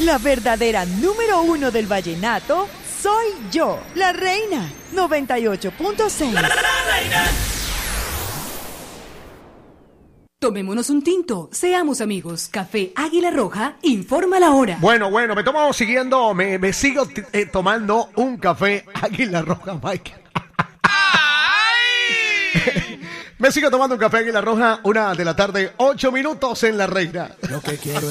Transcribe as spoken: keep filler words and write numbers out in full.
La verdadera número uno del vallenato soy yo, la reina. noventa y ocho punto seis. La, la, la reina. Tomémonos un tinto, seamos amigos. Café Águila Roja, informa la hora. Bueno, bueno, me tomo siguiendo, me, me sigo t- eh, tomando un café Águila Roja, Mike. Me sigo tomando un café Águila Roja, una de la tarde, ocho minutos en La Reina. Lo que quiero